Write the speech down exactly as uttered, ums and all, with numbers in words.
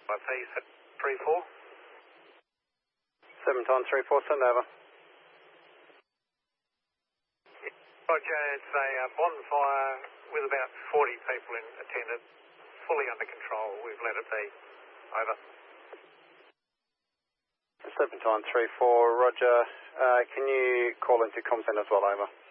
I P three four. seven times three four, send over. Roger, it's a uh, bonfire with about forty people in attendance, fully under control. We've let it be. Over. seven times three four, Roger. Uh, can you call into ComCenter as well, over?